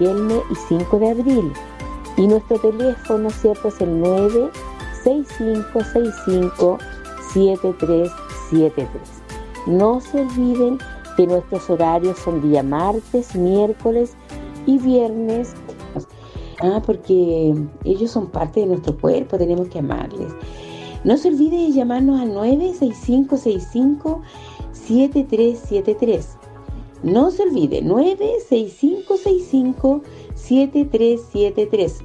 viernes y 5 de abril. Y nuestro teléfono, ¿cierto?, es el 965657373. No se olviden que nuestros horarios son día martes, miércoles y viernes. Porque ellos son parte de nuestro cuerpo, tenemos que amarles. No se olvide de llamarnos al 965657373. No se olvide, 965657373.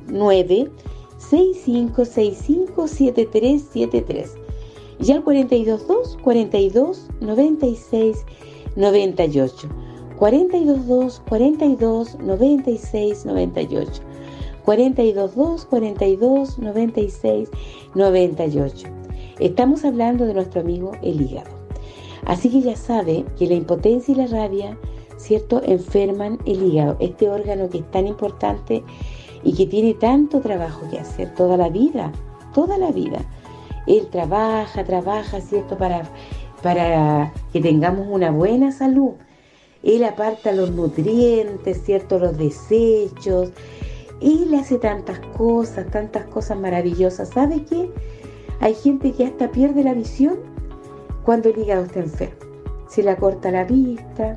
965657373. Y al 422 42 96 98. 422 42 96 98. 422 42 96 98. Estamos hablando de nuestro amigo el hígado. Así que ya sabe que la impotencia y la rabia, ¿cierto?, enferman el hígado, este órgano que es tan importante y que tiene tanto trabajo que hacer toda la vida. Él trabaja, ¿cierto?, para que tengamos una buena salud. Él aparta los nutrientes, ¿cierto?, los desechos. Él hace tantas cosas maravillosas. ¿Sabe qué? Hay gente que hasta pierde la visión cuando el hígado está enfermo. Se le corta la vista.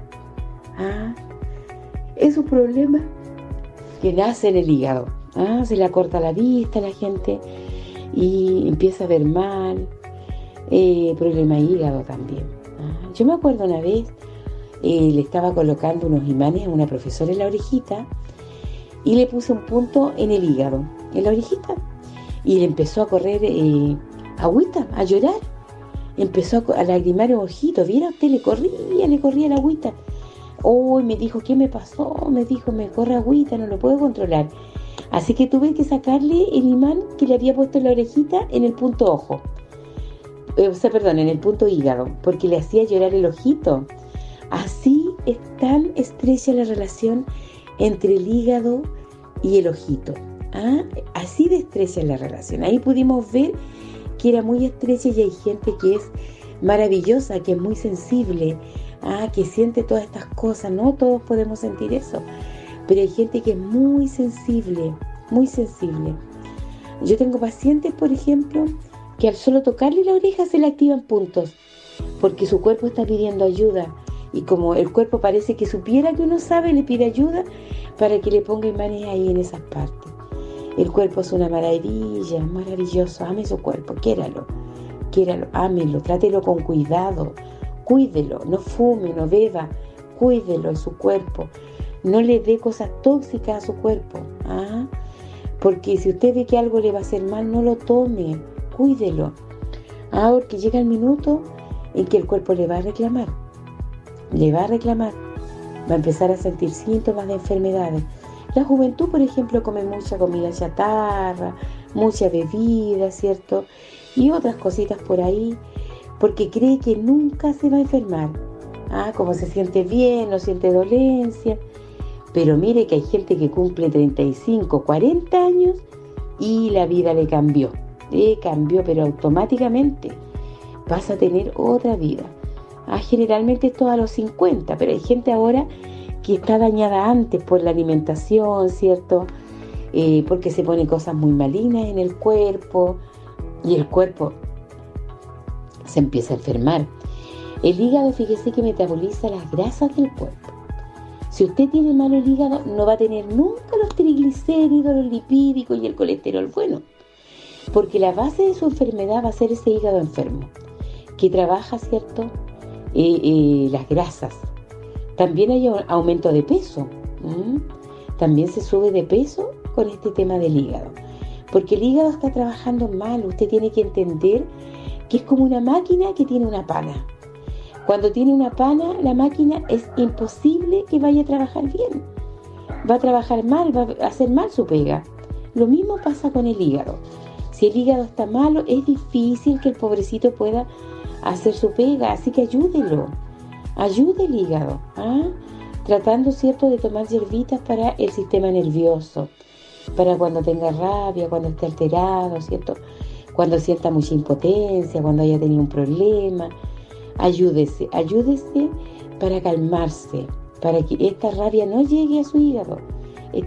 Es un problema que nace en el hígado. Se le corta la vista a la gente y empieza a ver mal. Problema hígado también. Yo me acuerdo una vez, le estaba colocando unos imanes a una profesora en la orejita y le puse un punto en el hígado, en la orejita, y le empezó a correr agüita, a llorar. Empezó a lagrimar el ojito. ¿Viera usted? Le corría la agüita. Me dijo, ¿qué me pasó? Me dijo, me corre agüita, no lo puedo controlar. Así que tuve que sacarle el imán que le había puesto en la orejita en el punto ojo. En el punto hígado, porque le hacía llorar el ojito. Así es tan estrecha la relación entre el hígado y el ojito. Así de estrecha es la relación. Ahí pudimos ver que era muy estrecha y hay gente que es maravillosa, que es muy sensible, que siente todas estas cosas. No todos podemos sentir eso, pero hay gente que es muy sensible, muy sensible. Yo tengo pacientes, por ejemplo, que al solo tocarle la oreja se le activan puntos, porque su cuerpo está pidiendo ayuda. Y como el cuerpo parece que supiera que uno sabe, le pide ayuda para que le ponga imanes ahí en esas partes. El cuerpo es una maravilla, maravilloso. Ame su cuerpo, quiéralo, ámelo, trátelo con cuidado, cuídelo, no fume, no beba, cuídelo en su cuerpo. No le dé cosas tóxicas a su cuerpo, porque si usted ve que algo le va a hacer mal, no lo tome, cuídelo. Porque llega el minuto en que el cuerpo le va a reclamar, va a empezar a sentir síntomas de enfermedades. La juventud, por ejemplo, come mucha comida chatarra, mucha bebida, ¿cierto? Y otras cositas por ahí, porque cree que nunca se va a enfermar. Como se siente bien, no siente dolencia. Pero mire que hay gente que cumple 35, 40 años y la vida le cambió, pero automáticamente vas a tener otra vida. Generalmente esto a los 50, pero hay gente ahora que está dañada antes por la alimentación, ¿cierto? Porque se pone cosas muy malignas en el cuerpo y el cuerpo se empieza a enfermar. El hígado, fíjese que metaboliza las grasas del cuerpo. Si usted tiene malo el hígado, no va a tener nunca los triglicéridos, los lipídicos y el colesterol bueno, porque la base de su enfermedad va a ser ese hígado enfermo, que trabaja, ¿cierto?, las grasas. También hay un aumento de peso. También se sube de peso con este tema del hígado, porque el hígado está trabajando mal. Usted tiene que entender que es como una máquina que tiene una pana. Cuando tiene una pana, la máquina es imposible que vaya a trabajar bien. Va a trabajar mal, va a hacer mal su pega. Lo mismo pasa con el hígado. Si el hígado está malo, es difícil que el pobrecito pueda hacer su pega. Así que ayúdelo. Ayude el hígado. Tratando, ¿cierto?, de tomar hierbitas para el sistema nervioso. Para cuando tenga rabia, cuando esté alterado, ¿cierto? Cuando sienta mucha impotencia, cuando haya tenido un problema. Ayúdese para calmarse, para que esta rabia no llegue a su hígado.